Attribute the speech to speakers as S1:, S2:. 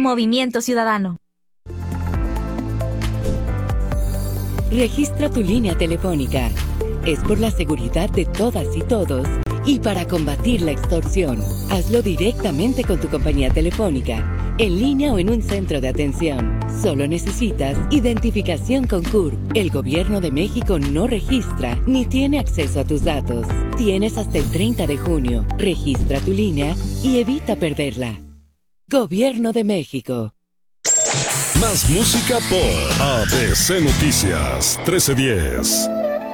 S1: Movimiento Ciudadano.
S2: Registra tu línea telefónica. Es por la seguridad de todas y todos y para combatir la extorsión. Hazlo directamente con tu compañía telefónica, en línea o en un centro de atención. Solo necesitas identificación con CURP. El Gobierno de México no registra ni tiene acceso a tus datos. Tienes hasta el 30 de junio. Registra tu línea y evita perderla. Gobierno de México.
S3: Más música por ABC Noticias 1310.